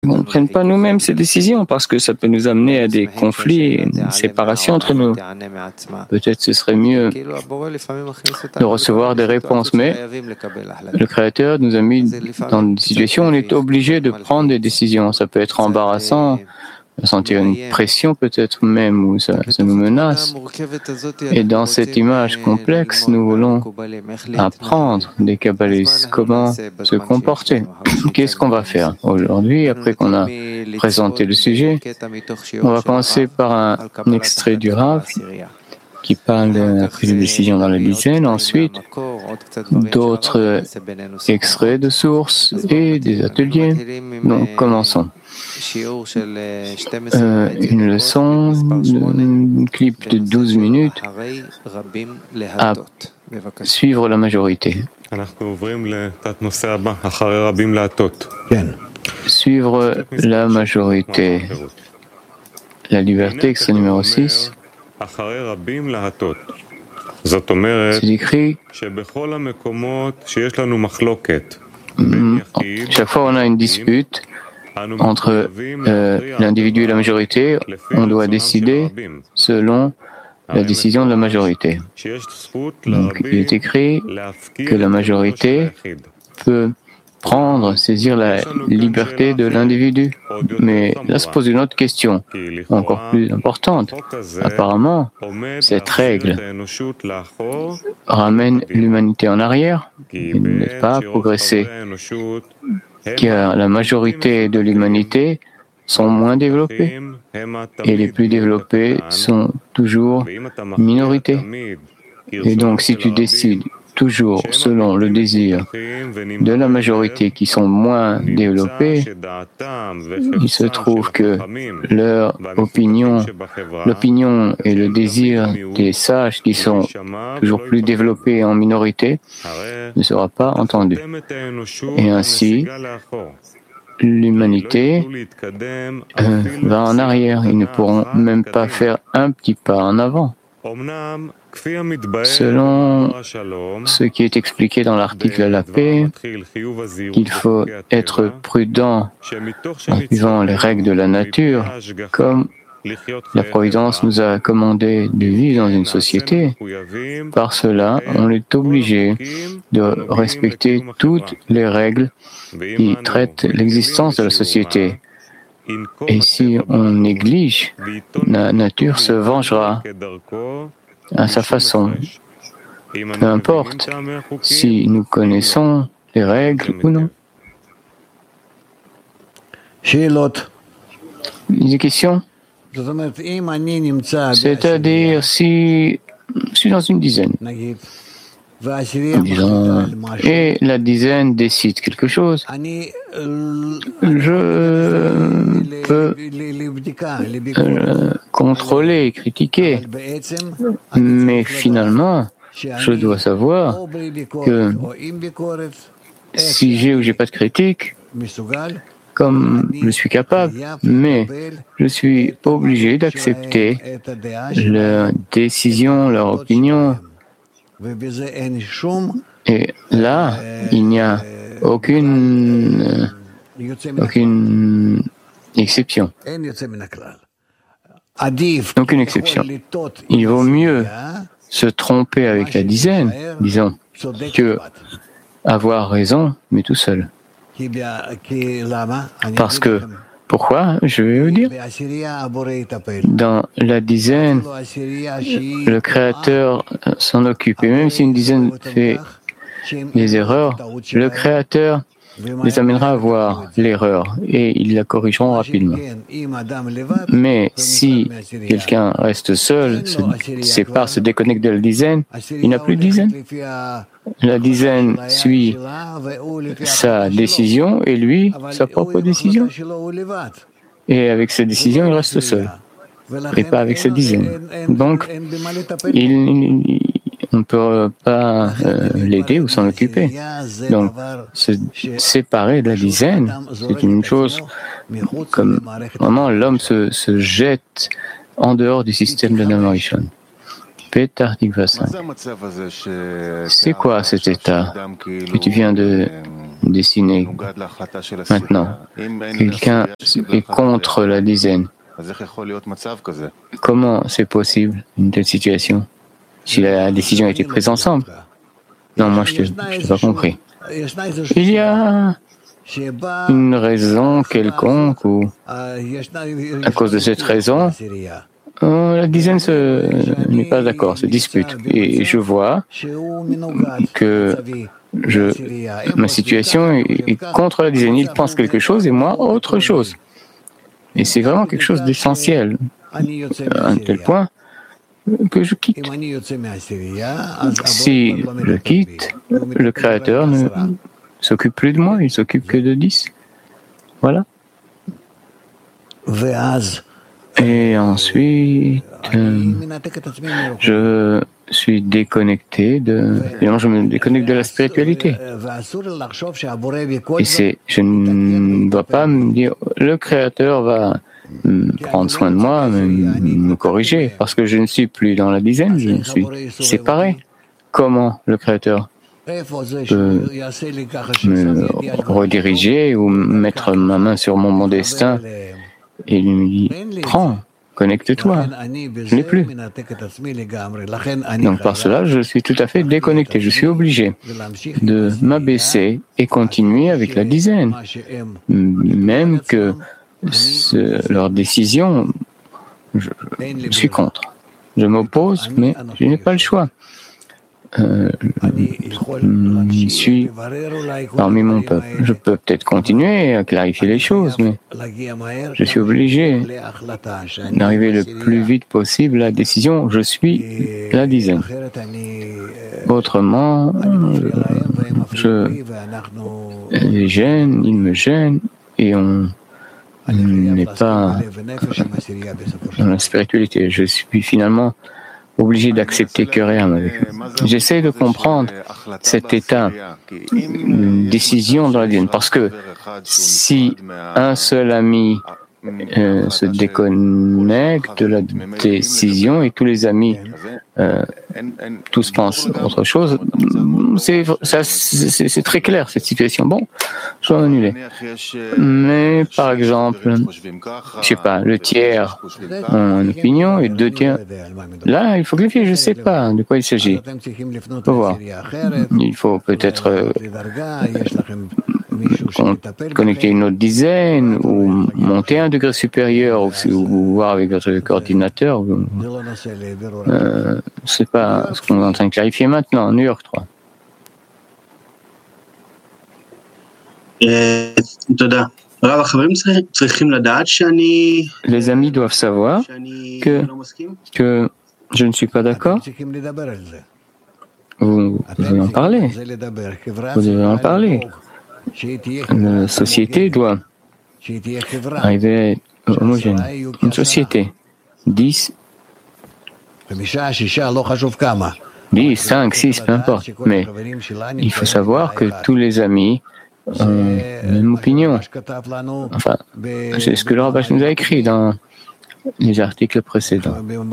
on ne prenne pas nous-mêmes ces décisions parce que ça peut nous amener à des conflits, une séparation entre nous. Peut-être ce serait mieux de recevoir des réponses, mais le Créateur nous a mis dans des situations où on est obligé de prendre des décisions. Ça peut être embarrassant, sentir une pression peut-être même, où ça nous menace. Et dans cette image complexe, nous voulons apprendre des kabbalistes comment se comporter. Qu'est-ce qu'on va faire aujourd'hui, après qu'on a présenté le sujet? On va commencer par un extrait du Rav qui parle de la prise de décision dans la dizaine, ensuite d'autres extraits de sources et des ateliers. Donc commençons. Une leçon, un clip de 12 minutes à suivre la majorité. Suivre la majorité. La liberté, extrait numéro 6. C'est écrit, chaque fois on a une dispute entre l'individu et la majorité, on doit décider selon la décision de la majorité. Donc, il est écrit que la majorité peut saisir la liberté de l'individu. Mais là se pose une autre question, encore plus importante. Apparemment, cette règle ramène l'humanité en arrière, et n'aide pas à progresser, car la majorité de l'humanité sont moins développés, et les plus développés sont toujours minorités. Et donc, si tu décides toujours selon le désir de la majorité qui sont moins développés, il se trouve que leur opinion, l'opinion et le désir des sages qui sont toujours plus développés en minorité ne sera pas entendu. Et ainsi, l'humanité va en arrière. Ils ne pourront même pas faire un petit pas en avant. Selon ce qui est expliqué dans l'article à la paix, il faut être prudent en suivant les règles de la nature, comme la Providence nous a commandé de vivre dans une société. Par cela, on est obligé de respecter toutes les règles qui traitent l'existence de la société. Et si on néglige, la nature se vengera à sa façon. Peu importe si nous connaissons les règles ou non. Des questions? C'est-à-dire si je suis dans une dizaine, disons, et la dizaine décide quelque chose, je peux contrôler, critiquer, mais finalement, je dois savoir que si j'ai ou j'ai pas de critique, comme je suis capable, mais je suis obligé d'accepter leur décision, leur opinion. Et là, il n'y a aucune exception. Aucune exception. Il vaut mieux se tromper avec la dizaine, disons, que avoir raison, mais tout seul. Parce que, pourquoi? Je vais vous dire. Dans la dizaine, le Créateur s'en occupe. Et même si une dizaine fait des erreurs, le Créateur les amènera à voir l'erreur et ils la corrigeront rapidement. Mais si quelqu'un reste seul, se sépare, se déconnecte de la dizaine, il n'a plus de dizaine. La dizaine suit sa décision et lui, sa propre décision. Et avec sa décision, il reste seul. Et pas avec sa dizaine. Donc, on ne peut pas l'aider ou s'en occuper. Donc, se séparer de la dizaine, c'est une chose comme vraiment l'homme se jette en dehors du système de Adam Rishon. Petar Tikva 5. C'est quoi cet état que tu viens de dessiner maintenant. Quelqu'un est contre la dizaine. Comment c'est possible, une telle situation, si la décision a été prise ensemble? Non, moi je n'ai pas compris. Il y a une raison quelconque ou à cause de cette raison, la dizaine n'est pas d'accord, se dispute. Et je vois que ma situation est contre la dizaine. Il pense quelque chose et moi autre chose. Et c'est vraiment quelque chose d'essentiel, à un tel point que je quitte. Si je quitte, le Créateur ne s'occupe plus de moi, il s'occupe que de 10. Voilà. Et ensuite, je suis déconnecté je me déconnecte de la spiritualité. Et je ne dois pas me dire, le Créateur va prendre soin de moi, me corriger, parce que je ne suis plus dans la dizaine, je suis séparé. Comment le Créateur peut me rediriger ou mettre ma main sur mon destin et lui me dit, prends, connecte-toi. Je n'ai plus. Donc par cela, je suis tout à fait déconnecté. Je suis obligé de m'abaisser et continuer avec la dizaine. Même que leur décision, je suis contre. Je m'oppose, mais je n'ai pas le choix. Je suis parmi mon peuple. Je peux peut-être continuer à clarifier les choses, mais je suis obligé d'arriver le plus vite possible à la décision. Je suis la dizaine. Autrement, ils gênent, ils me gênent, et on n'est pas dans la spiritualité. Je suis finalement obligé d'accepter que rien avec eux. J'essaie de comprendre cet état, une décision dans la dizaine, parce que si un seul ami se déconnecte de la décision et tous les amis tous pensent autre chose, c'est très clair cette situation. Bon, je vais annuler. Mais par exemple, je sais pas, le tiers a une opinion et deux tiers. Là, il faut clarifier, je ne sais pas de quoi il s'agit. Il faut voir. Il faut peut-être connecter une autre dizaine ou monter un degré supérieur ou voir avec votre coordinateur. C'est pas ce qu'on est en train de clarifier maintenant, New York 3. Les amis doivent savoir que je ne suis pas d'accord. Vous devez en parler. Vous devez en parler. La société doit arriver à être homogène. Une société, 10, 5, 6, peu importe. Mais il faut savoir que tous les amis ont la même opinion. Enfin, c'est ce que le Rabash nous a écrit dans les articles précédents.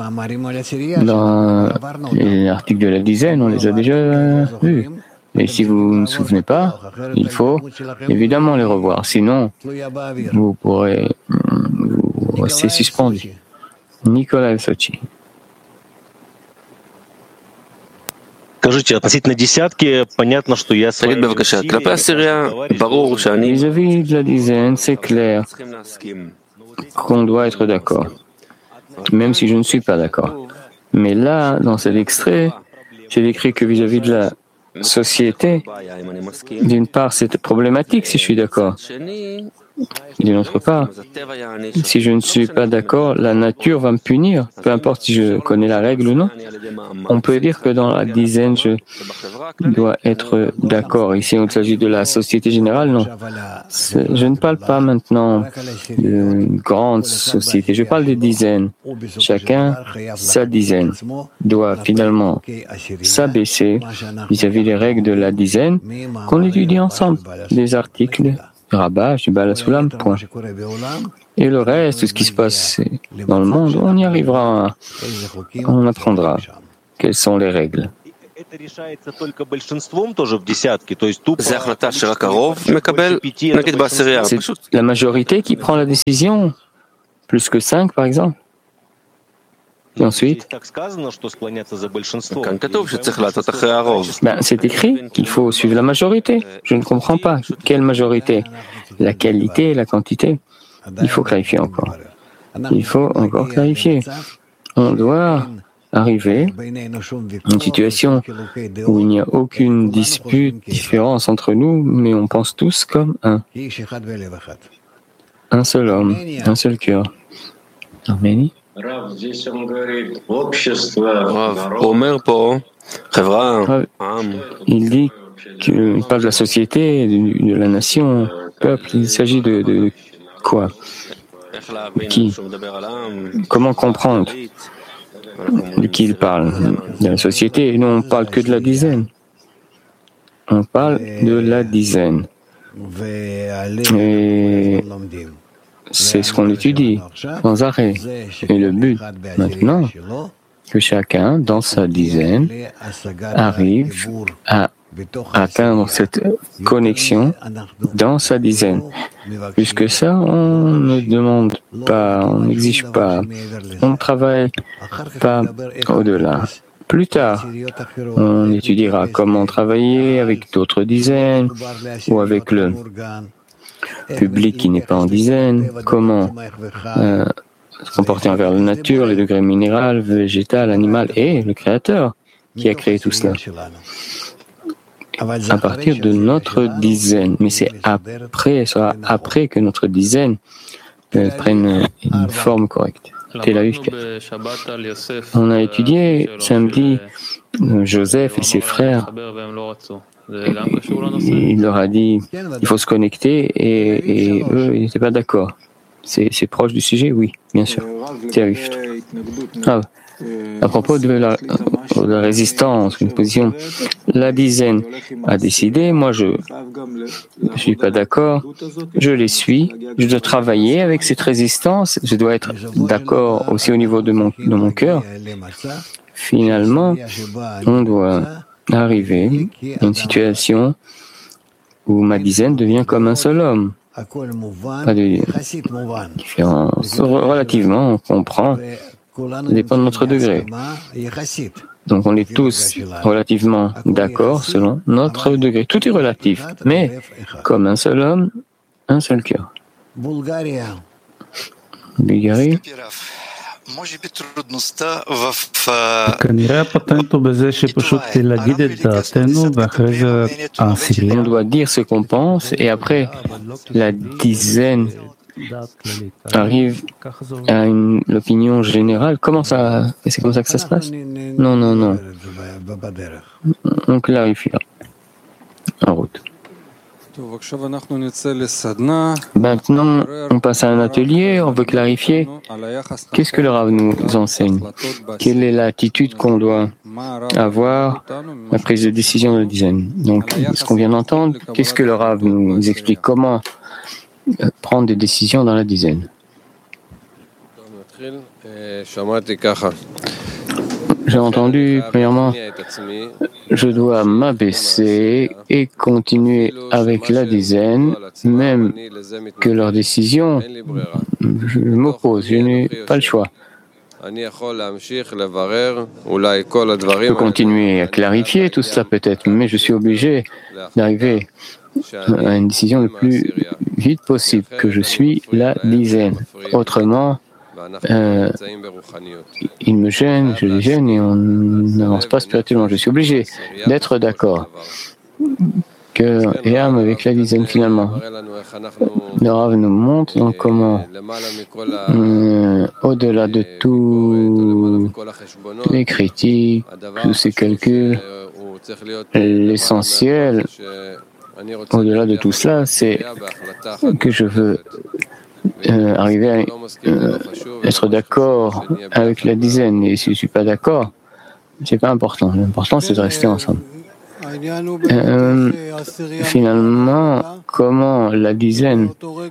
Dans les articles de la dizaine, on les a déjà vus. Et si vous ne vous souvenez pas, il faut évidemment les revoir. Sinon, vous pourrez vous rester suspendu. Nicolas Sochi. Vis-à-vis de la dizaine, c'est clair qu'on doit être d'accord, même si je ne suis pas d'accord. Mais là, dans cet extrait, j'ai décrit que vis-à-vis de la société, d'une part, c'est problématique si je suis d'accord. D'une autre part, si je ne suis pas d'accord, la nature va me punir, peu importe si je connais la règle ou non. On peut dire que dans la dizaine, je dois être d'accord. Ici, il s'agit de la société générale, non. Je ne parle pas maintenant d'une grande société, je parle des dizaines. Chacun, sa dizaine, doit finalement s'abaisser vis-à-vis des règles de la dizaine qu'on étudie ensemble, des articles Rabash, du Baal HaSulam, point. Et le reste, ce qui se passe dans le monde, on y arrivera, on apprendra quelles sont les règles. זה החלטה שרק הרוב מקבל, נגיד בעשירייה. C'est la majorité qui prend la décision, plus que 5 par exemple. Et ensuite, כאן כתוב שצריך לעשות אחרי הרוב. c'est écrit qu'il faut suivre la majorité. Je ne comprends pas. Quelle majorité? La qualité, la quantité? Il faut clarifier encore. Il faut encore clarifier. On doit arriver à une situation où il n'y a aucune dispute, différence entre nous, mais on pense tous comme un. Un seul homme, un seul cœur. Arménie. Il dit qu'il parle de la société, de la nation, peuple. Il s'agit de quoi? Qui? Comment comprendre de qui il parle? De la société. Nous, on ne parle que de la dizaine. On parle de la dizaine. Et c'est ce qu'on étudie sans arrêt. Et le but maintenant, que chacun, dans sa dizaine, arrive à atteindre cette connexion dans sa dizaine. Plus que ça, on ne demande pas, on n'exige pas, on ne travaille pas au-delà. Plus tard, on étudiera comment travailler avec d'autres dizaines ou avec le public qui n'est pas en dizaine, comment se comporter envers la nature, les degrés minéral, végétal, animal et le Créateur qui a créé tout cela. À partir de notre dizaine, mais c'est après que notre dizaine prenne une forme correcte. Tel Aviv 4. On a étudié samedi Joseph et ses frères. Il leur a dit il faut se connecter et eux ils n'étaient pas d'accord. C'est proche du sujet, oui, bien sûr. Tel Aviv 3. À propos de la résistance, une position, la dizaine a décidé, moi je ne suis pas d'accord, je les suis, je dois travailler avec cette résistance, je dois être d'accord aussi au niveau de mon cœur. Finalement, on doit arriver à une situation où ma dizaine devient comme un seul homme. Pas de différence. Relativement, on comprend. Ça dépend de notre degré. Donc on est tous relativement d'accord selon notre degré. Tout est relatif, mais comme un seul homme, un seul cœur. Bulgarie. On doit dire ce qu'on pense et après la dizaine arrive à l'opinion générale. Comment ça? C'est comme ça que ça se passe? Non. On clarifie là. En route. Maintenant, on passe à un atelier, on veut clarifier qu'est-ce que le Rav nous enseigne, quelle est l'attitude qu'on doit avoir à la prise de décision de la dizaine. Donc, ce qu'on vient d'entendre, qu'est-ce que le Rav nous explique, comment prendre des décisions dans la dizaine. J'ai entendu, premièrement, je dois m'abaisser et continuer avec la dizaine, même que leur décision, je m'oppose, je n'ai pas le choix. Je peux continuer à clarifier tout cela peut-être, mais je suis obligé d'arriver à une décision le plus vite possible, que je suis la dizaine. Autrement, il me gêne, je les gêne et on n'avance pas spirituellement. Je suis obligé d'être d'accord. Cœur et âme avec la dizaine finalement. Le Rav nous montre donc comment, au-delà de tous les critiques, tous ces calculs, l'essentiel, au-delà de tout cela, c'est que je veux arriver à être d'accord avec la dizaine. Et si je ne suis pas d'accord, c'est pas important. L'important, c'est de rester ensemble. Finalement, comment la dizaine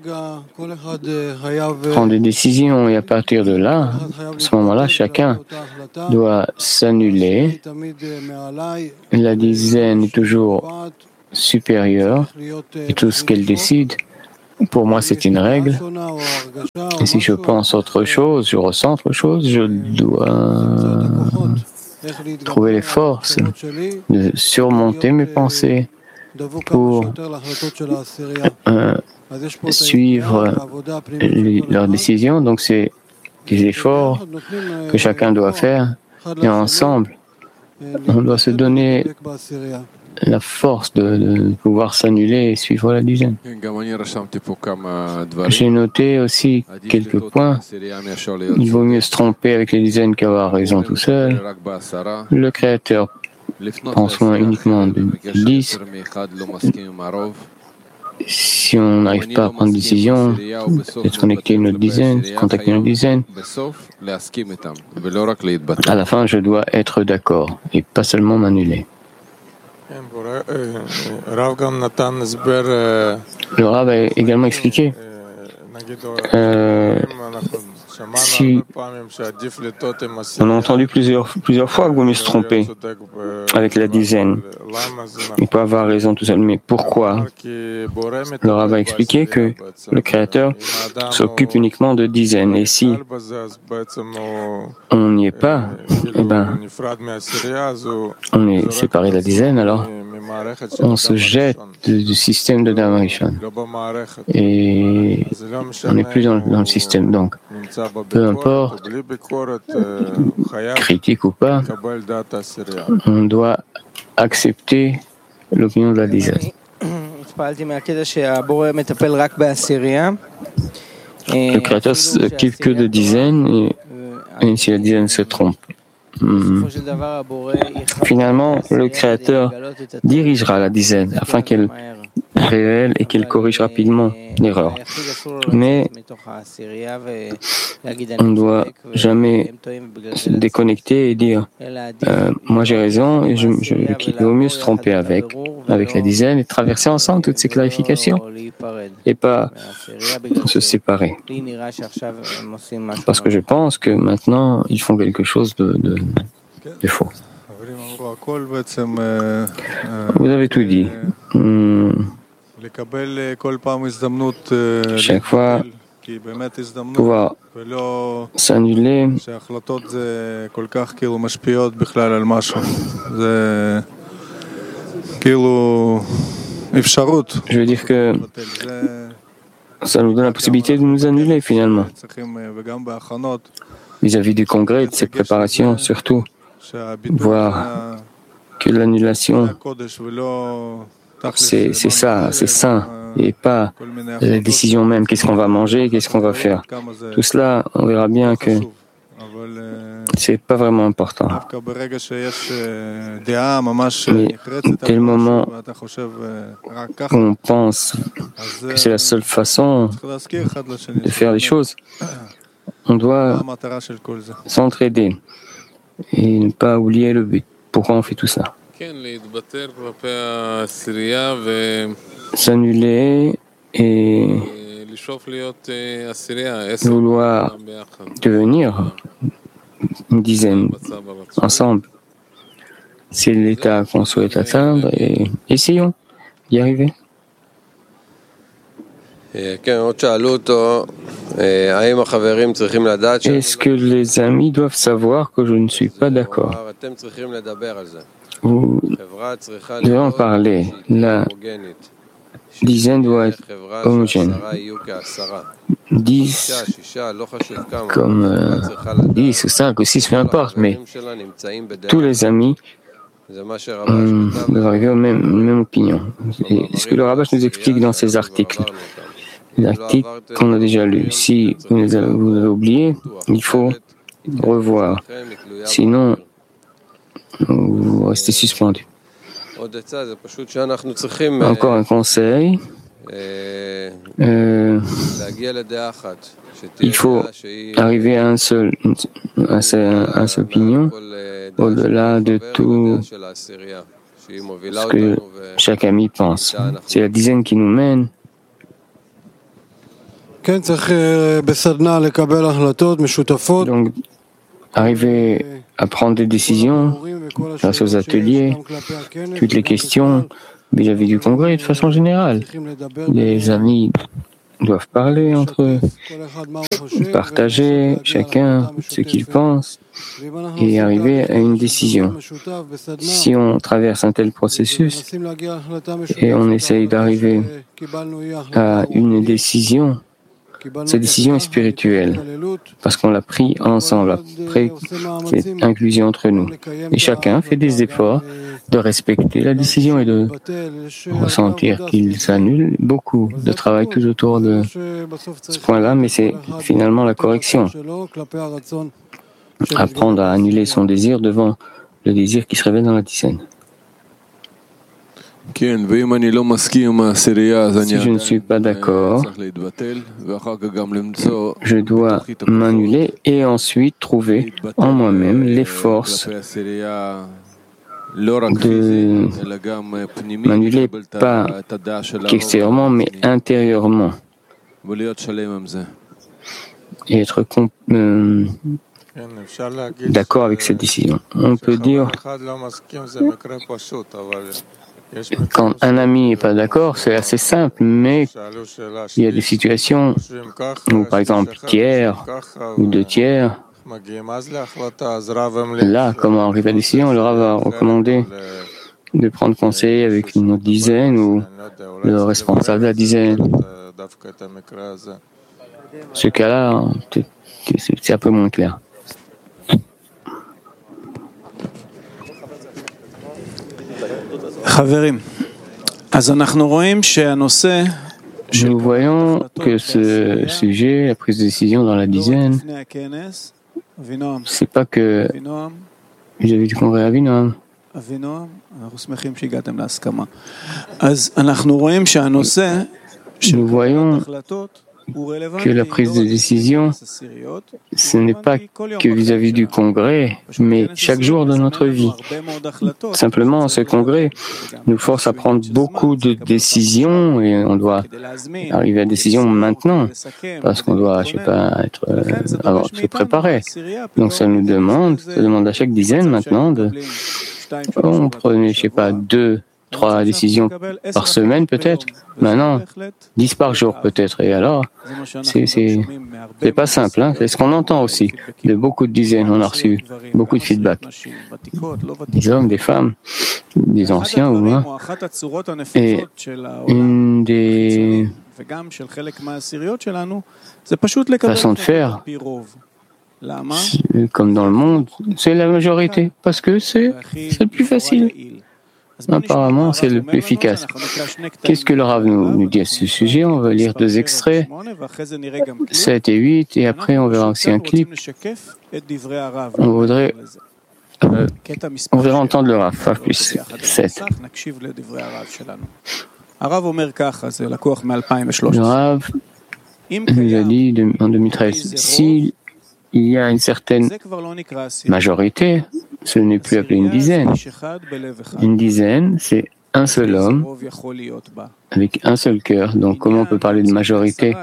prend des décisions et à partir de là, à ce moment-là, chacun doit s'annuler. La dizaine est toujours supérieure et tout ce qu'elle décide, pour moi, c'est une règle. Et si je pense autre chose, je ressens autre chose, je dois trouver les forces de surmonter mes pensées pour suivre leurs décisions. Donc, c'est des efforts que chacun doit faire. Et ensemble, on doit se donner la force de pouvoir s'annuler et suivre la dizaine. J'ai noté aussi quelques points. Il vaut mieux se tromper avec les dizaines qu'avoir raison tout seul. Le Créateur prend soin uniquement de 10. Si on n'arrive pas à prendre une décision, être connecté à une autre dizaine, contacter une autre dizaine, à la fin, je dois être d'accord et pas seulement m'annuler. Le Rav a également expliqué si on a entendu plusieurs fois qu'il vaut mieux se tromper avec la dizaine, il peut avoir raison tout seul, mais pourquoi? Le Rav a expliqué que le Créateur s'occupe uniquement de dizaines, et si on n'y est pas, eh ben, on est séparé de la dizaine, alors on se jette du système de Adam Rishon et on n'est plus dans le système. Donc, peu importe, critique ou pas, on doit accepter l'opinion de la dizaine. Le Créateur s'occupe que de dizaines et si la dizaine se trompe, finalement, le Créateur dirigera la dizaine afin qu'elle révèle et qu'elle corrige rapidement l'erreur. Mais on ne doit jamais se déconnecter et dire moi j'ai raison et il vaut mieux se tromper avec la dizaine et traverser ensemble toutes ces clarifications et pas se séparer. Parce que je pense que maintenant ils font quelque chose de faux. Vous avez tout dit. Chaque fois, pouvoir s'annuler, je veux dire que ça nous donne la possibilité de nous annuler finalement. Vis-à-vis du congrès et de ses préparations, surtout, voir que l'annulation, c'est ça, c'est sain, et pas la décision même, qu'est-ce qu'on va manger, qu'est-ce qu'on va faire. Tout cela, on verra bien que c'est pas vraiment important. Mais dès le moment où on pense que c'est la seule façon de faire les choses, on doit s'entraider et ne pas oublier le but. Pourquoi on fait tout ça? S'annuler et vouloir devenir une dizaine ensemble. C'est l'état qu'on souhaite atteindre et essayons d'y arriver. Est-ce que les amis doivent savoir que je ne suis pas d'accord? Vous devez en parler. La dizaine doit être homogène. 10 comme 10 ou 5 ou 6, peu importe, mais tous les amis doivent arriver aux même opinion. Et ce que le Rabash nous explique dans ses articles, l'article qu'on a déjà lu. Si vous avez oublié, il faut revoir. Sinon, vous restez suspendu. Encore un conseil. Il faut arriver à un seul opinion au-delà de tout ce que chaque ami pense. C'est la dizaine qui nous mène. Donc, arriver à prendre des décisions grâce aux ateliers, toutes les questions vis-à-vis du congrès de façon générale. Les amis doivent parler entre eux, partager chacun ce qu'il pense et arriver à une décision. Si on traverse un tel processus et on essaye d'arriver à une décision, cette décision est spirituelle, parce qu'on l'a pris ensemble, après cette inclusion entre nous. Et chacun fait des efforts de respecter la décision et de ressentir qu'il s'annule. Beaucoup de travail tout autour de ce point-là, mais c'est finalement la correction. Apprendre à annuler son désir devant le désir qui se révèle dans la dizaine. Si je ne suis pas d'accord, je dois m'annuler et ensuite trouver en moi-même les forces de m'annuler pas qu'extérieurement mais intérieurement et être d'accord avec cette décision. On peut dire quand un ami n'est pas d'accord, c'est assez simple, mais il y a des situations où, par exemple, tiers ou deux tiers, là, comment arriver à la décision, le Rav a recommandé de prendre conseil avec une autre dizaine ou le responsable de la dizaine. Ce cas-là, c'est un peu moins clair. Nous voyons que ce sujet, la prise de décision dans la dizaine, c'est pas que vis-à-vis du congrès Avinoam. Nous voyons que la prise de décision, ce n'est pas que vis-à-vis du congrès, mais chaque jour de notre vie. Simplement, ce congrès nous force à prendre beaucoup de décisions et on doit arriver à des décisions maintenant, parce qu'on doit, se préparer. Donc ça demande à chaque dizaine maintenant on prenait, 2-3 décisions par semaine peut-être, maintenant 10 par jour peut-être, et alors c'est pas simple, hein? C'est ce qu'on entend aussi, de beaucoup de dizaines, on a reçu beaucoup de feedback, des hommes, des femmes, des anciens ou moins, et une des façons de faire, comme dans le monde, c'est la majorité, parce que c'est le plus facile. Apparemment, c'est le plus efficace. Qu'est-ce que le Rav nous dit à ce sujet? On va lire 2 extraits, 7 et 8, et après on verra aussi un clip. On voudrait entendre le Rav, plus 7. Le Rav nous a dit en 2013, s'il y a une certaine majorité, ce n'est plus appelé une dizaine. Une dizaine, c'est un seul homme avec un seul cœur. Donc, comment on peut parler de majorité?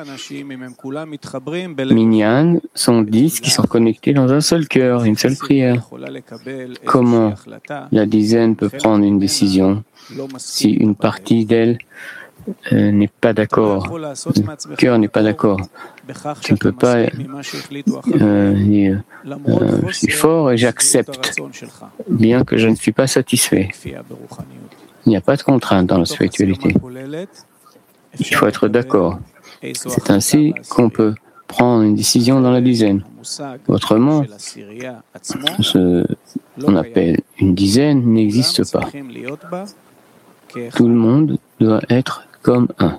Minyan sont 10 qui sont connectés dans un seul cœur, une seule prière. Comment la dizaine peut prendre une décision si une partie d'elle n'est pas d'accord, le cœur n'est pas d'accord? Tu ne peux pas dire je suis fort et j'accepte, bien que je ne suis pas satisfait. Il n'y a pas de contrainte dans la spiritualité. Il faut être d'accord. C'est ainsi qu'on peut prendre une décision dans la dizaine. Autrement, ce qu'on appelle une dizaine n'existe pas. Tout le monde doit être comme un.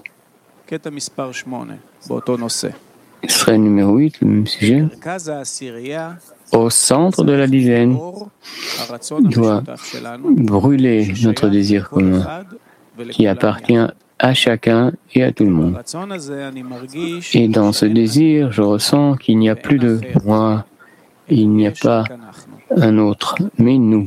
Extrait numéro 8, le même sujet. Au centre de la dizaine doit brûler notre désir commun qui appartient à chacun et à tout le monde. Et dans ce désir, je ressens qu'il n'y a plus de moi, il n'y a pas un autre, mais nous.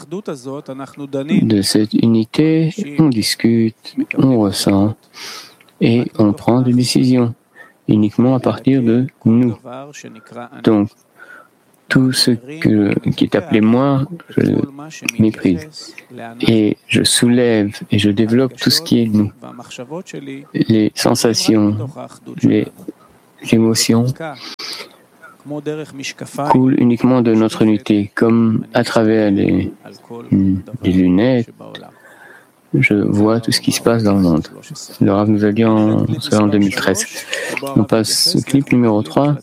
De cette unité, on discute, on ressent et on prend des décisions uniquement à partir de nous. Donc, tout ce qui est appelé moi, je le méprise. Et je soulève et je développe tout ce qui est nous. Les sensations, les émotions coulent uniquement de notre unité, comme à travers les lunettes. Je vois tout ce qui se passe dans le monde. Le Rav nous a dit en 2013. On passe au clip numéro 3.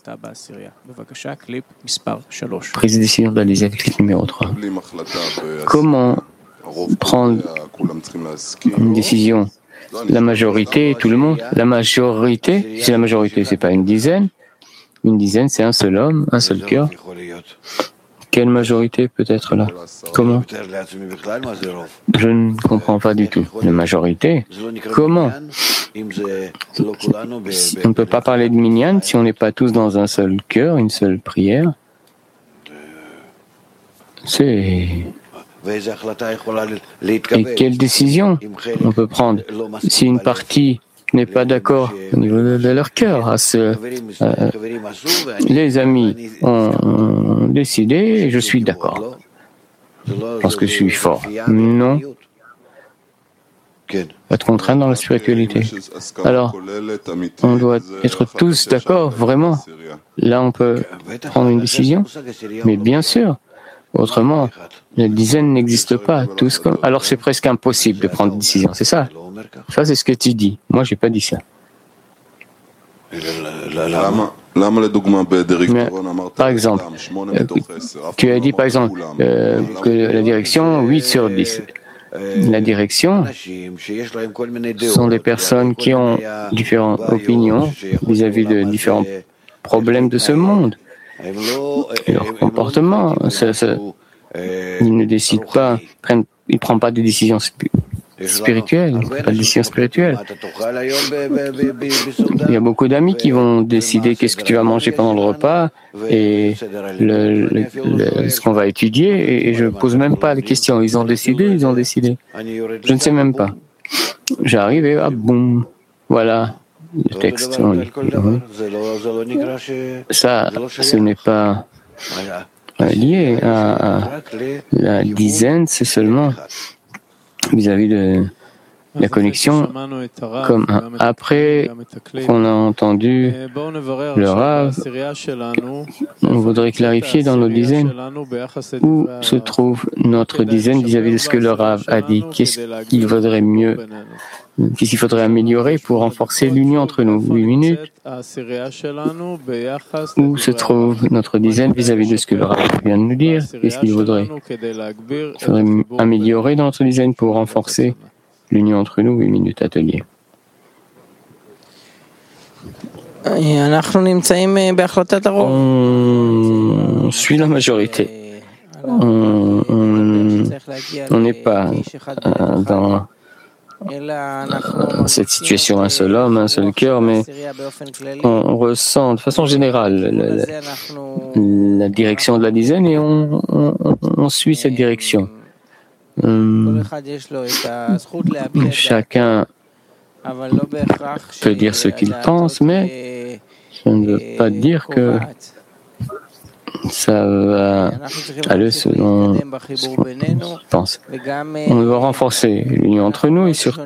Prise de décision d'Alizé, clip numéro 3. Comment prendre une décision? La majorité, tout le monde. La majorité, si la majorité, c'est pas une dizaine, c'est un seul homme, un seul cœur. Quelle majorité peut être là? Comment? Je ne comprends pas du tout. La majorité? Comment? On ne peut pas parler de minyan si on n'est pas tous dans un seul cœur, une seule prière. Et quelle décision on peut prendre si une partie n'est pas d'accord au niveau de leur cœur? Les amis ont décidé et je suis d'accord parce que je suis fort. Non. Être contraint dans la spiritualité. Alors, on doit être tous d'accord, vraiment. Là, on peut prendre une décision. Mais bien sûr, autrement, la dizaine n'existe pas. Alors, c'est presque impossible de prendre une décision, c'est ça? Ça, c'est ce que tu dis. Moi, je n'ai pas dit ça. Mais, par exemple, tu as dit, par exemple, que la direction, 8 sur 10. La direction sont des personnes qui ont différentes opinions vis-à-vis de différents problèmes de ce monde. Leur comportement, ils ne décident pas, ils ne prennent pas de décisions spirituelles, pas de décisions spirituelles. Il y a beaucoup d'amis qui vont décider qu'est-ce que tu vas manger pendant le repas et ce qu'on va étudier, et je ne pose même pas les questions. Ils ont décidé. Je ne sais même pas. J'arrive et boum, voilà le texte. Ça, ce n'est pas lié à la dizaine, c'est seulement vis-à-vis de la connexion, comme après qu'on a entendu le Rav, on voudrait clarifier dans nos dizaines où se trouve notre dizaine vis-à-vis de ce que le Rav a dit. Qu'est-ce qu'il vaudrait mieux, qu'est-ce qu'il faudrait améliorer pour renforcer l'union entre nous? 8 minutes. Où se trouve notre dizaine vis-à-vis de ce que le Rav vient de nous dire? Qu'est-ce qu'il faudrait améliorer dans notre dizaine pour renforcer l'union entre nous? 8 minutes atelier. On suit la majorité. On n'est pas dans cette situation un seul homme, un seul cœur, mais on ressent de façon générale la direction de la dizaine et on suit cette direction. Chacun peut dire ce qu'il pense, mais ça ne veut pas dire que ça va aller selon ce qu'on pense. On doit renforcer l'union entre nous et surtout,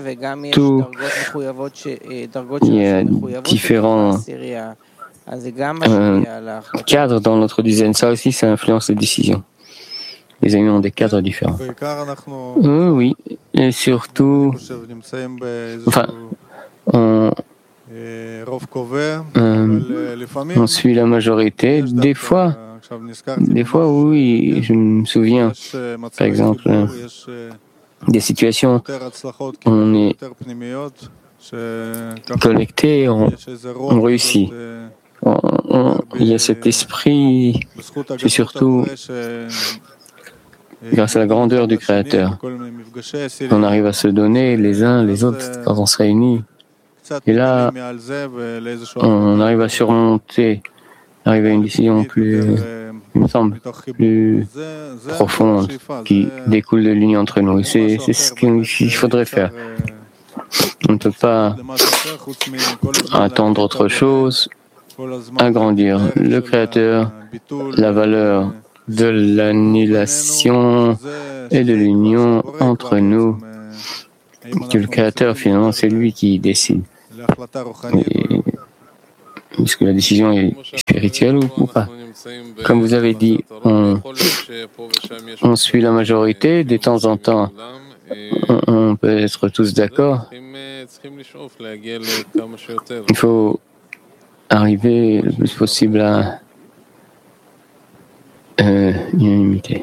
il y a différents cadres dans notre dizaine. Ça aussi, ça influence les décisions. Les amis ont des cadres différents. Oui, et surtout, on suit la majorité. Des fois, oui, je me souviens, par exemple, des situations où on est connecté, on réussit. Il y a cet esprit, c'est surtout grâce à la grandeur du Créateur. On arrive à se donner les uns les autres quand on se réunit. Et là, on arrive à surmonter, arriver à une décision plus il me semble, plus profonde qui découle de l'union entre nous. Et c'est ce qu'il faudrait faire. On ne peut pas attendre autre chose, agrandir le Créateur, la valeur de l'annulation et de l'union entre nous. Que le Créateur, finalement, c'est lui qui décide. Est-ce que la décision est spirituelle ou pas? Comme vous avez dit, on suit la majorité. De temps en temps, on peut être tous d'accord. Il faut arriver le plus possible à l'unanimité.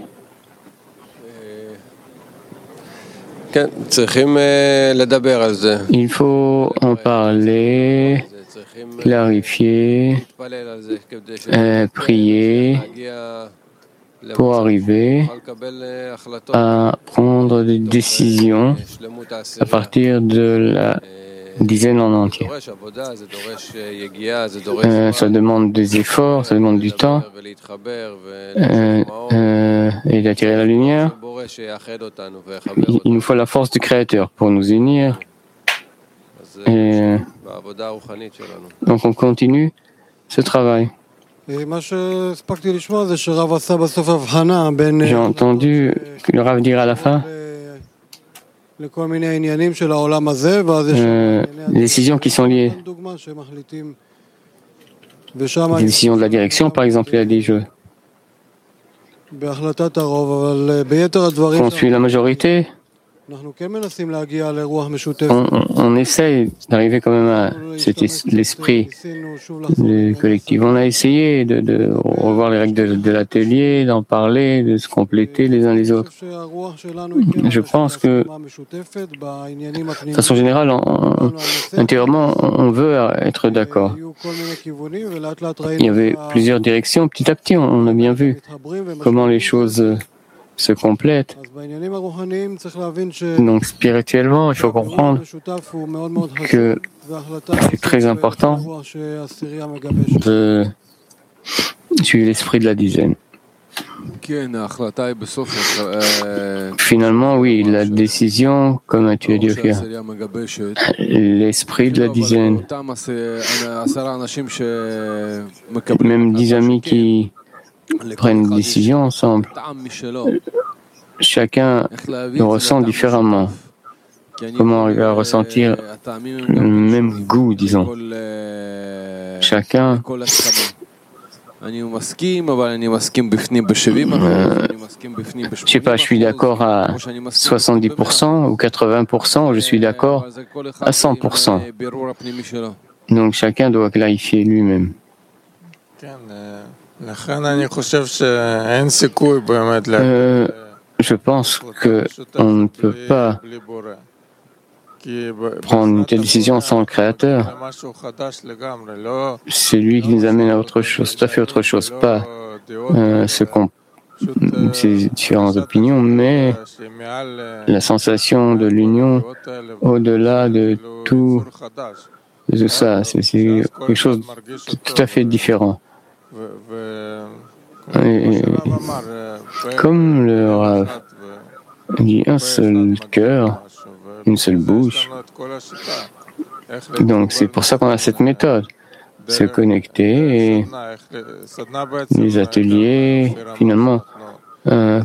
Il faut en parler, clarifier, prier pour arriver à prendre des décisions à partir de la dizaine en entier. Ça demande des efforts, ça demande du temps et d'attirer la lumière. Il nous faut la force du Créateur pour nous unir. Et donc on continue ce travail. J'ai entendu que le Rav dire à la fin les décisions qui sont liées. Les décisions de la direction, par exemple, il a dit qu'on suit la majorité. On essaye d'arriver quand même à l'esprit collectif. On a essayé de revoir les règles de l'atelier, d'en parler, de se compléter les uns les autres. Je pense que, de façon générale, intérieurement, on veut être d'accord. Il y avait plusieurs directions. Petit à petit, on a bien vu comment les choses se complètent. Donc spirituellement, il faut comprendre que c'est très important de suivre l'esprit de la dizaine. Finalement, oui, la décision, comme tu as dit, l'esprit de la dizaine, même 10 amis qui prennent une décision ensemble, chacun le ressent différemment. Comment arriver à ressentir le même goût, disons. Chacun je sais pas, je suis d'accord à 70% ou 80%, je suis d'accord à 100%. Donc chacun doit clarifier lui-même. Je pense qu'on ne peut pas prendre une telle décision sans le Créateur. C'est lui qui nous amène à autre chose, tout à fait autre chose, pas ces différentes opinions, mais la sensation de l'union au-delà de tout ça, c'est quelque chose de tout à fait différent. Et comme le Rav dit, un seul cœur, une seule bouche. Donc c'est pour ça qu'on a cette méthode, se connecter et les ateliers, finalement, on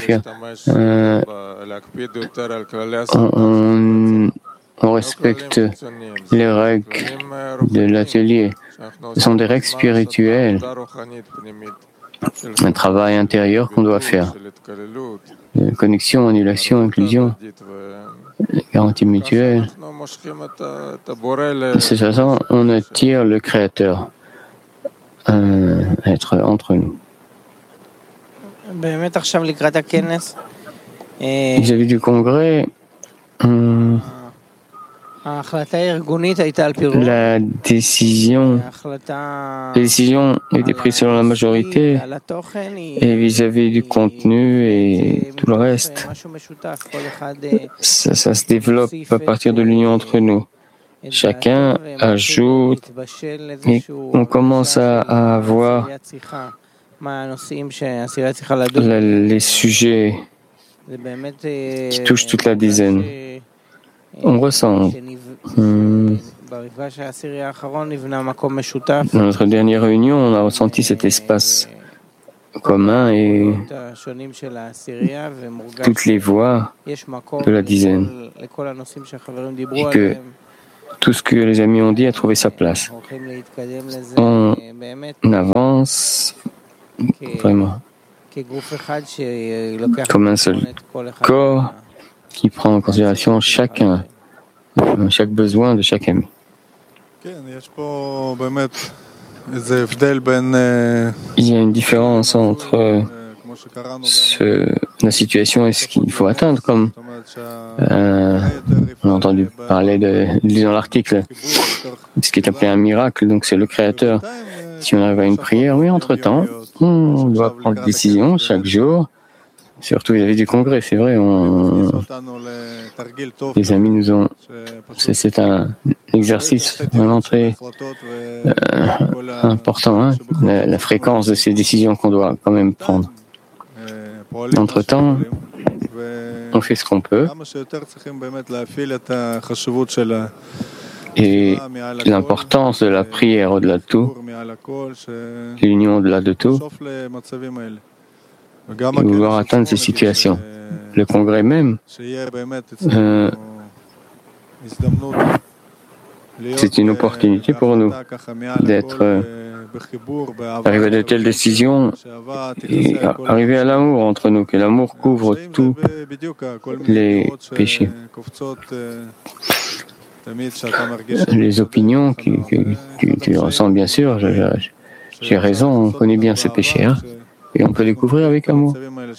respecte les règles de l'atelier. Ce sont des règles spirituelles, un travail intérieur qu'on doit faire. Connexion, annulation, inclusion, garantie mutuelle. De cette façon, on attire le Créateur à être entre nous. Vis-à-vis du congrès, la décision était prise selon la majorité et vis-à-vis du contenu et tout le reste, ça se développe à partir de l'union entre nous. Chacun ajoute et on commence à avoir les sujets qui touchent toute la dizaine. On ressent. Dans notre dernière réunion, on a ressenti cet espace commun et toutes les voix de la dizaine. Et que tout ce que les amis ont dit a trouvé sa place. On avance vraiment comme un seul corps qui prend en considération chaque besoin de chaque ami. Il y a une différence entre la situation et ce qu'il faut atteindre, comme on a entendu parler disons l'article, ce qui est appelé un miracle, donc c'est le Créateur. Si on arrive à une prière, oui, entre-temps, on doit prendre des décisions chaque jour, surtout vis-à-vis du congrès, c'est vrai, les amis nous ont... C'est un exercice vraiment très important, hein, la fréquence de ces décisions qu'on doit quand même prendre. Entre-temps, on fait ce qu'on peut. Et l'importance de la prière au-delà de tout, l'union au-delà de tout, et vouloir atteindre ces situations. Le congrès même, c'est une opportunité pour nous d'être arriver à de telles décisions et arriver à l'amour entre nous, que l'amour couvre tous les péchés. Les opinions que tu ressens, bien sûr, j'ai raison, on connaît bien ces péchés, hein, et on peut les couvrir avec amour.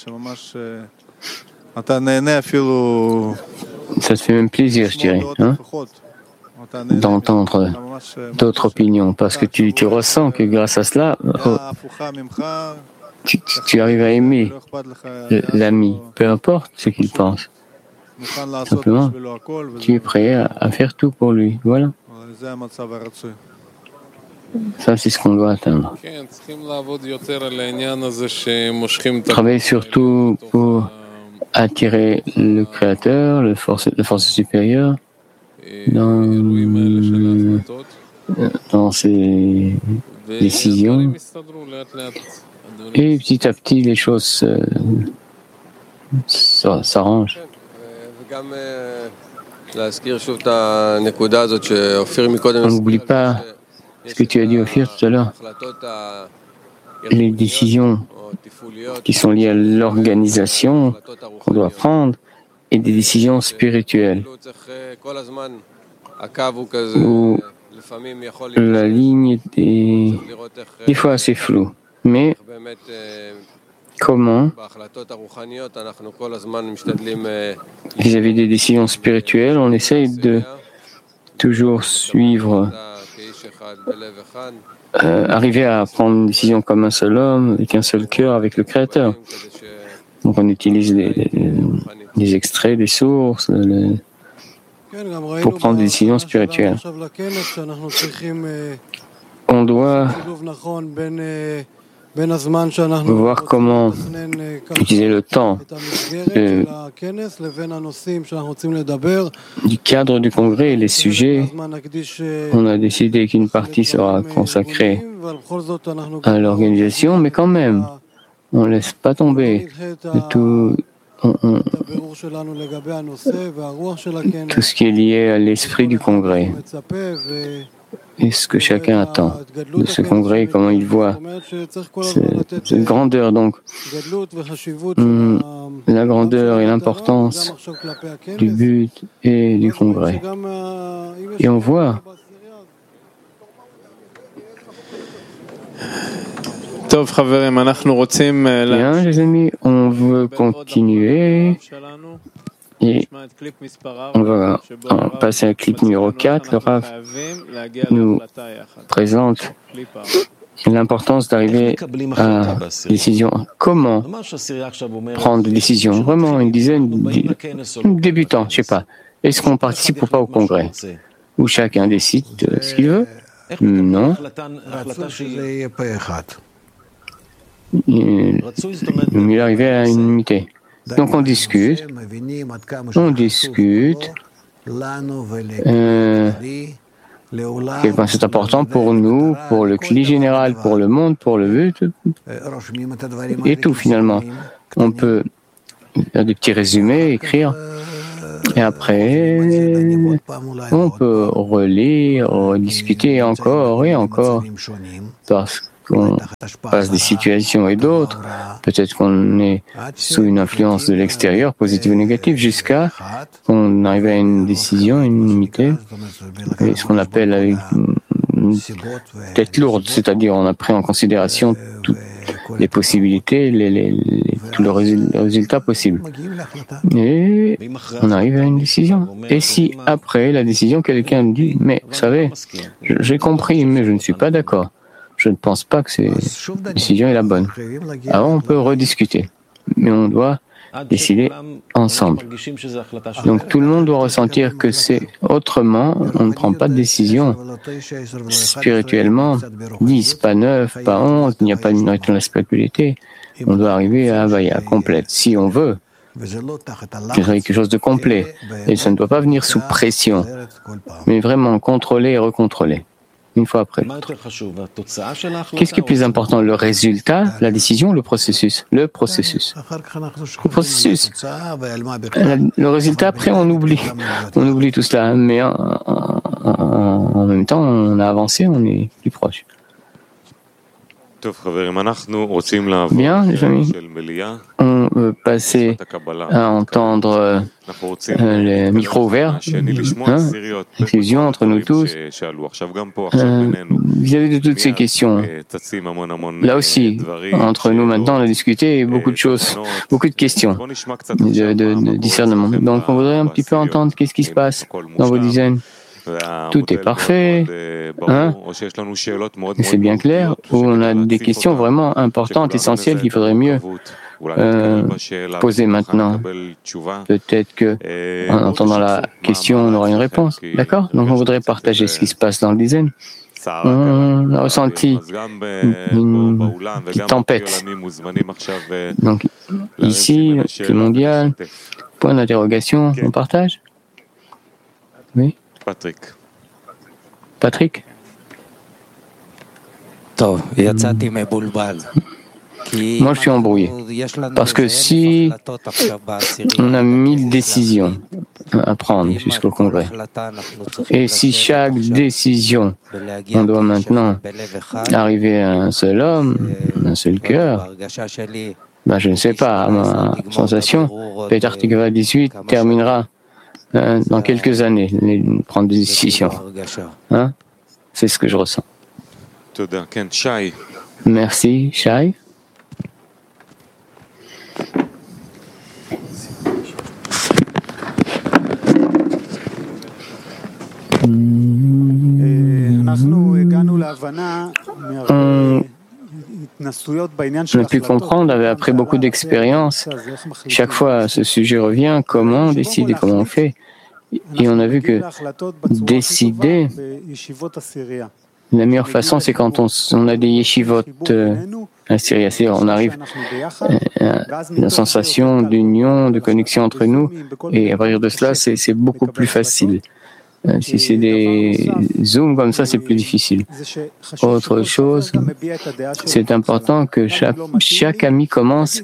Ça te fait même plaisir, je dirais, hein, d'entendre d'autres opinions, parce que tu ressens que grâce à cela, tu arrives à aimer l'ami, peu importe ce qu'il pense. Simplement, tu es prêt à faire tout pour lui. Voilà. Ça, c'est ce qu'on doit atteindre. Travailler surtout pour attirer le Créateur, la force supérieure, dans ses décisions. Et petit à petit, les choses s'arrangent. On n'oublie pas ce que tu as dit, Ophir, tout à l'heure. Les décisions qui sont liées à l'organisation qu'on doit prendre et des décisions spirituelles où la ligne est des fois assez floue. Mais comment, vis-à-vis des décisions spirituelles, on essaye de toujours suivre, arriver à prendre une décision comme un seul homme, avec un seul cœur, avec le Créateur. Donc on utilise des extraits, des sources, pour prendre des décisions spirituelles. On doit voir comment utiliser le temps du cadre du congrès et les sujets. On a décidé qu'une partie sera consacrée à l'organisation, mais quand même, on ne laisse pas tomber tout ce qui est lié à l'esprit du congrès. Et ce que chacun attend de ce congrès, comment il voit cette grandeur, donc la grandeur et l'importance du but et du congrès. Et on voit bien, les amis, on veut continuer. Et on va passer à clip numéro 4. Le Rav nous présente l'importance d'arriver à décision. Comment prendre des décisions? Vraiment, une dizaine de débutants, je ne sais pas. Est-ce qu'on participe ou pas au congrès? Où chacun décide ce qu'il veut? Non. mieux arriver à une unité. Donc on discute, quel point c'est important pour nous, pour le CLI général, pour le monde, pour le but, et tout finalement. On peut faire des petits résumés, écrire, et après, on peut relire, discuter encore et encore, parce qu'on passe des situations et d'autres. Peut-être qu'on est sous une influence de l'extérieur, positive ou négative, jusqu'à qu'on arrive à une décision, une unité, et ce qu'on appelle avec une tête lourde, c'est-à-dire on a pris en considération toutes les possibilités, tous les résultats possibles. Et on arrive à une décision. Et si après la décision, quelqu'un dit, mais vous savez, j'ai compris, mais je ne suis pas d'accord. Je ne pense pas que cette décision est la bonne. Alors on peut rediscuter, mais on doit décider ensemble. Donc tout le monde doit ressentir que c'est autrement, on ne prend pas de décision. Spirituellement, 10, pas 9, pas 11, il n'y a pas une retour de la spiritualité. On doit arriver à Havaya complète, si on veut. Quelque chose de complet. Et ça ne doit pas venir sous pression, mais vraiment contrôler et recontrôler. Une fois après. Qu'est-ce qui est plus important, le résultat, la décision ou le processus? Le processus. Le processus. Le résultat, après, on oublie. On oublie tout cela. Mais en même temps, on a avancé, on est plus proche. Bien, les amis, on veut passer à entendre les micros ouverts, fusion entre nous tous. Vis-à-vis de toutes ces questions, là aussi, entre nous maintenant, on a discuté beaucoup de choses, beaucoup de questions de discernement. Donc, on voudrait un petit peu entendre qu'est-ce qui se passe dans vos dizaines. Tout est parfait, c'est bien clair, ou on a des questions vraiment importantes, essentielles qu'il faudrait mieux poser maintenant. Peut-être que en entendant la question, on aura une réponse. D'accord? Donc on voudrait partager ce qui se passe dans le dizaine. On a ressenti une petite tempête. Donc ici, le mondial, point d'interrogation, on partage? Oui? Patrick? Moi, je suis embrouillé. Parce que si on a 1000 décisions à prendre jusqu'au Congrès, et si chaque décision, on doit maintenant arriver à un seul homme, un seul cœur, ben, je ne sais pas, à ma sensation, Peter Tikva 18 terminera dans quelques années, prendre des décisions. Hein? C'est ce que je ressens. Merci, Shai. On a pu comprendre, après beaucoup d'expérience, chaque fois ce sujet revient, comment on décide et comment on fait. Et on a vu que décider, la meilleure façon, c'est quand on a des yeshivot à Syrie. C'est-à-dire, on arrive à une sensation d'union, de connexion entre nous, et à partir de cela, c'est beaucoup plus facile. Si c'est des zooms comme ça, c'est plus difficile. Autre chose, c'est important que chaque ami commence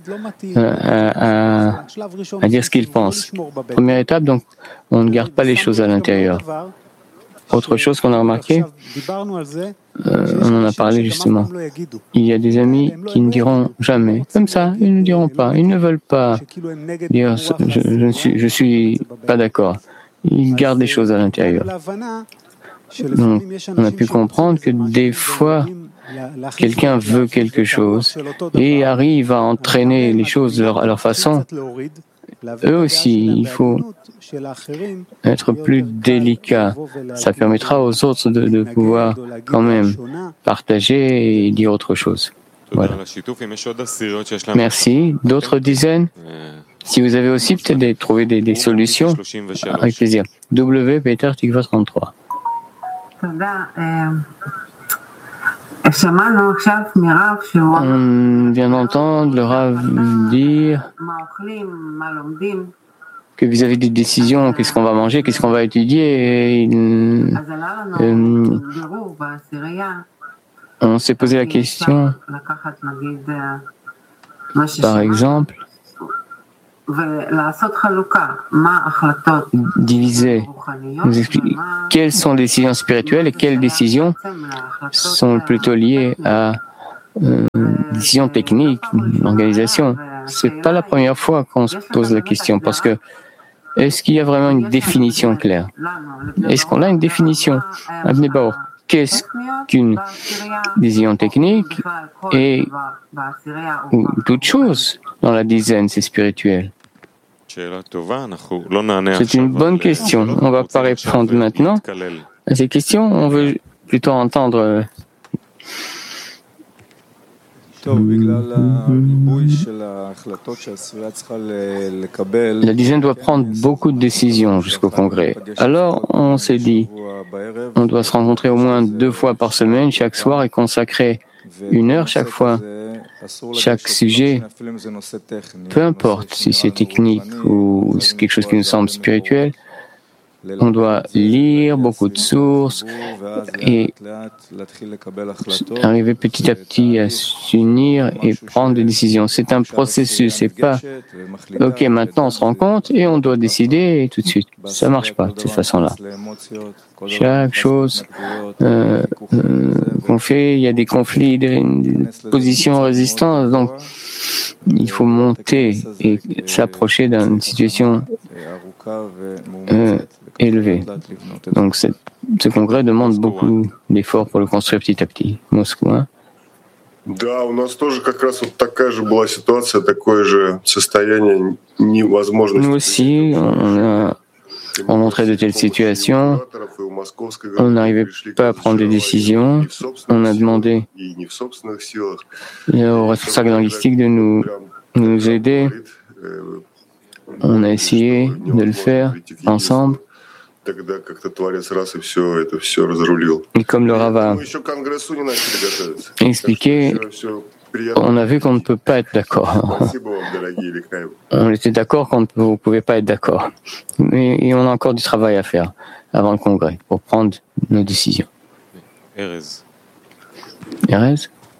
à dire ce qu'il pense. Première étape, donc, on ne garde pas les choses à l'intérieur. Autre chose qu'on a remarqué, on en a parlé justement. Il y a des amis qui ne diront jamais, comme ça, ils ne diront pas, ils ne veulent pas dire je suis pas d'accord. Ils gardent des choses à l'intérieur. Donc, on a pu comprendre que des fois, quelqu'un veut quelque chose et arrive à entraîner les choses à leur façon. Eux aussi, il faut être plus délicat. Ça permettra aux autres de pouvoir quand même partager et dire autre chose. Voilà. Merci. D'autres dizaines? Si vous avez aussi peut-être trouvé des solutions, avec plaisir. W. Peter Tikva 33. On vient d'entendre le Rav dire que vis-à-vis des décisions, qu'est-ce qu'on va manger, qu'est-ce qu'on va étudier, on s'est posé la question, par exemple, diviser, nous expliquer quelles sont les décisions spirituelles et quelles décisions sont plutôt liées à décisions techniques, l'organisation. C'est pas la première fois qu'on se pose la question, parce que est-ce qu'il y a vraiment une définition claire? Est-ce qu'on a une définition? Abnebaor, qu'est-ce qu'une décision technique et toute chose dans la dizaine, c'est spirituel? C'est une bonne question. On ne va pas répondre maintenant à ces questions. On veut plutôt entendre. La dizaine doit prendre beaucoup de décisions jusqu'au congrès. Alors, on s'est dit, on doit se rencontrer au moins 2 fois par semaine, chaque soir, et consacrer 1 heure chaque fois. Chaque sujet, peu importe si c'est technique ou c'est quelque chose qui nous semble spirituel, on doit lire beaucoup de sources et arriver petit à petit à s'unir et prendre des décisions. C'est un processus, c'est pas « Ok, maintenant on se rend compte et on doit décider tout de suite ». Ça marche pas de cette façon-là. Chaque chose qu'on fait, il y a des conflits, des positions en résistance, donc il faut monter et s'approcher d'une situation élevée. Donc ce congrès demande beaucoup d'efforts pour le construire petit à petit. Moscou, hein? Да, у нас тоже как раз вот такая же была ситуация, такое же состояние невозможности. Nous aussi, on a rencontré de telles situations. On n'arrivait pas à prendre des décisions. On a demandé aux responsables linguistiques de nous aider. On a essayé de le faire ensemble. Et comme le Rav a expliqué, on a vu qu'on ne peut pas être d'accord. On était d'accord qu'on ne pouvait pas être d'accord. Et on a encore du travail à faire avant le congrès pour prendre nos décisions. Erez?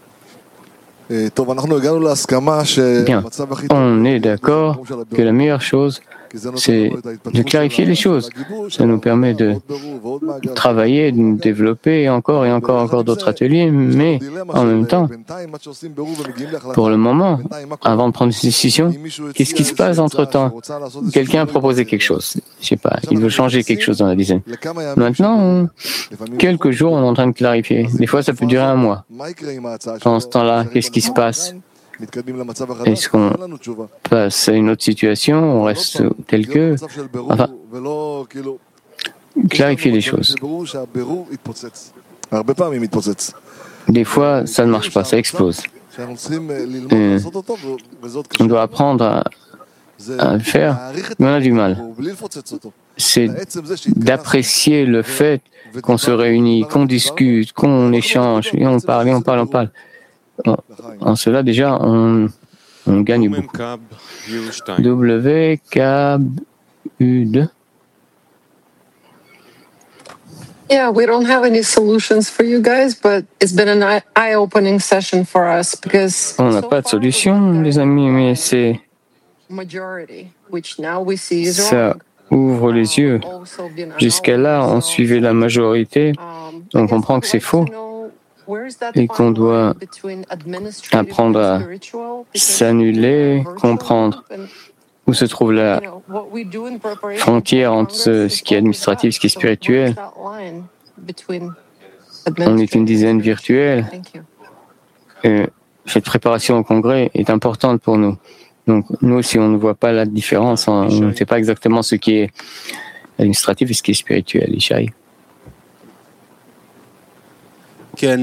Bien, on est d'accord que la meilleure chose, c'est de clarifier les choses. Ça nous permet de travailler, de développer encore et encore d'autres ateliers, mais en même temps, pour le moment, avant de prendre une décision, qu'est-ce qui se passe entre-temps? Quelqu'un a proposé quelque chose, je sais pas, il veut changer quelque chose dans la dizaine. Maintenant, quelques jours, on est en train de clarifier. Des fois, ça peut durer 1 mois. Pendant ce temps-là, qu'est-ce qui se passe? Est-ce qu'on passe à une autre situation, on reste tel que... Enfin, clarifier les choses. Des fois, ça ne marche pas, ça explose. On doit apprendre à le faire, mais on a du mal. C'est d'apprécier le fait qu'on se réunit, qu'on discute, qu'on échange, et on parle. En cela, déjà, on gagne beaucoup. WKU2. Yeah, we don't have any solutions for you guys, but it's been an eye-opening session for us because on n'a pas de solution, les amis, mais c'est ça ouvre les yeux. Jusqu'à là, on suivait la majorité, on comprend que c'est faux et qu'on doit apprendre à s'annuler, comprendre où se trouve la frontière entre ce qui est administratif et ce qui est spirituel. On est une dizaine virtuelle. Et cette préparation au congrès est importante pour nous. Donc nous, si on ne voit pas la différence, on ne sait pas exactement ce qui est administratif et ce qui est spirituel. Ishaï. Dans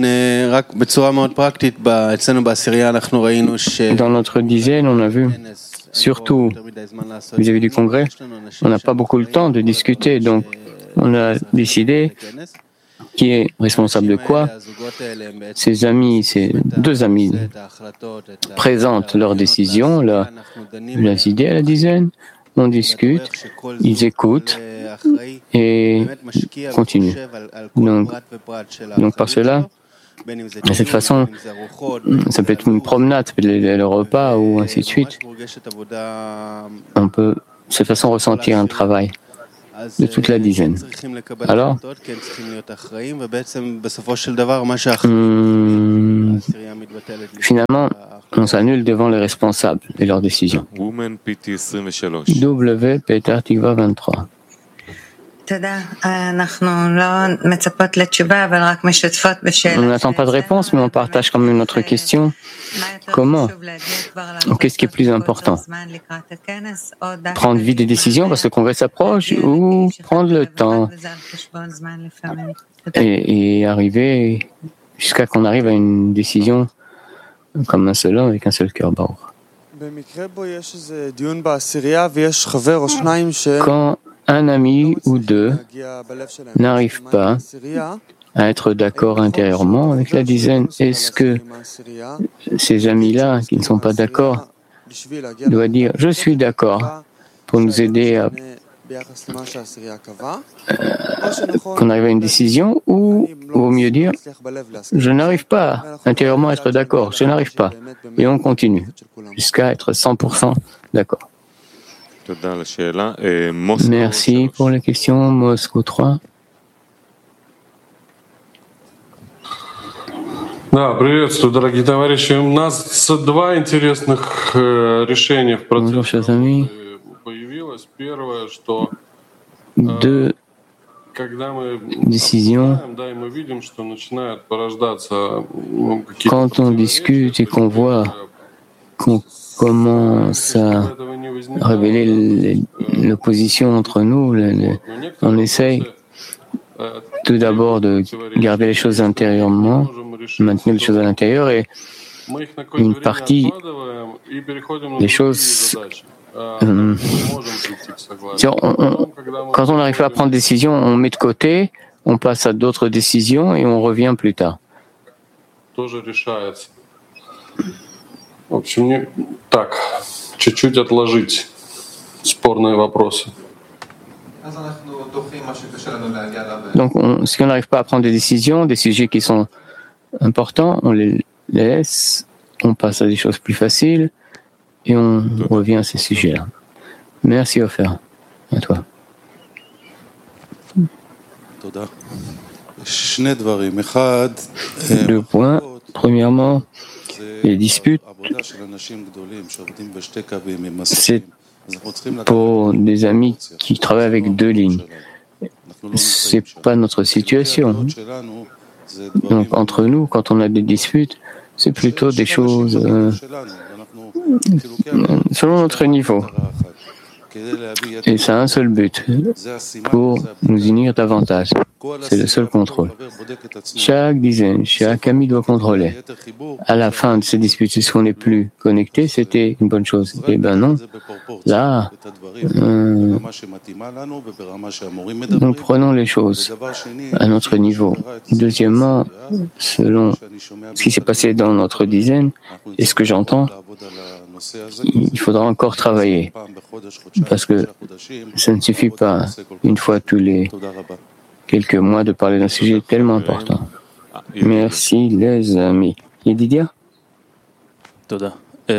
notre dizaine, on a vu, surtout vis-à-vis du congrès, on n'a pas beaucoup le temps de discuter, donc on a décidé Qui est responsable de quoi? Ces amis, ces deux amis présentent leurs décisions, leurs idées à la dizaine, on discute, ils écoutent et continuent. Donc par cela, de cette façon, ça peut être une promenade, ça peut être le repas ou ainsi de suite. On peut de cette façon ressentir un travail de toute la dizaine. Alors, finalement, on s'annule devant les responsables et leurs décisions. W. Peter Tikva 23. On n'attend pas de réponse, mais on partage quand même notre question. Comment? Qu'est-ce qui est plus important? Prendre vite des décisions parce que le congrès s'approche ou prendre le temps et arriver jusqu'à qu'on arrive à une décision comme un seul homme avec un seul cœur. Quand un ami ou deux n'arrivent pas à être d'accord intérieurement avec la dizaine, est-ce que ces amis-là qui ne sont pas d'accord doivent dire « je suis d'accord » pour nous aider à qu'on arrive à une décision, ou vaut mieux dire « je n'arrive pas intérieurement à être d'accord, je n'arrive pas » et on continue jusqu'à être 100% d'accord. Merci pour la question, Moscou 3. Да, приветствую, дорогие товарищи. У нас два интересных решения в процессе появилось. Первое, что когда мы обсуждаем, да, и мы видим, что начинают порождаться какие-то... Quand on discute et qu'on voit qu'on commence à révéler l'opposition entre nous, on essaye tout d'abord de garder les choses intérieurement, maintenir les choses à l'intérieur, et une partie des choses... quand on n'arrive pas à prendre des décisions, on met de côté, on passe à d'autres décisions et on revient plus tard. В общем, так, чуть-чуть отложить спорные вопросы. Donc, si on n'arrive pas à prendre des décisions, des sujets qui sont importants, on les laisse, on passe à des choses plus faciles et on revient à ces sujets-là. Merci, Ofer. À toi. Deux points. Premièrement, les disputes, c'est pour des amis qui travaillent avec deux lignes. C'est pas notre situation. Donc, entre nous, quand on a des disputes, c'est plutôt des choses selon notre niveau. Et ça a un seul but, pour nous unir davantage. C'est le seul contrôle. Chaque dizaine, chaque ami doit contrôler. À la fin de ces disputes, est-ce qu'on n'est plus connecté? C'était une bonne chose. Eh bien non. Là, nous prenons les choses à notre niveau. Deuxièmement, selon ce qui s'est passé dans notre dizaine et ce que j'entends, il faudra encore travailler. Parce que ça ne suffit pas, une fois tous les quelques mois, de parler d'un sujet tellement important. Merci, les amis. Yedidia? Dans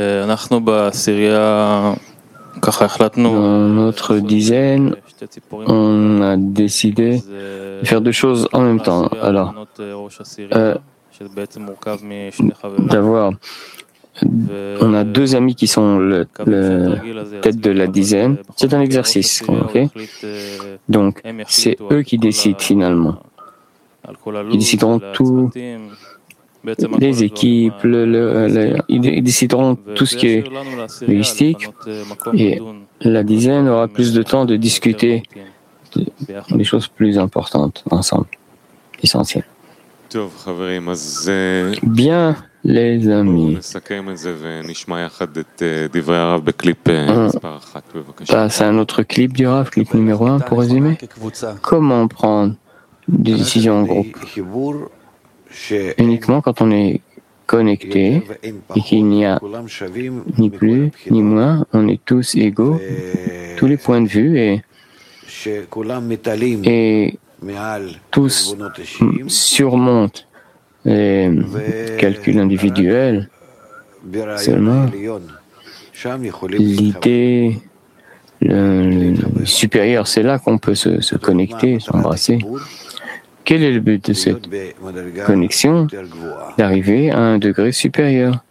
notre dizaine, on a décidé de faire deux choses en même temps. Alors, on a deux amis qui sont le tête de la dizaine. C'est un exercice, ok? Donc, c'est eux qui décident finalement. Ils décideront tout, les équipes, ils décideront tout ce qui est logistique, et la dizaine aura plus de temps de discuter des choses plus importantes ensemble, essentielles. Bien, les amis, on passe à un autre clip du Rav, clip numéro 1 pour résumer. Comment prendre des décisions en groupe. Uniquement quand on est connecté et qu'il n'y a ni plus ni moins, on est tous égaux, tous les points de vue et tous surmontent les calculs individuels. Seulement, l'idée supérieure, c'est là qu'on peut se connecter, s'embrasser. Quel est le but de cette connexion? D'arriver à un degré supérieur.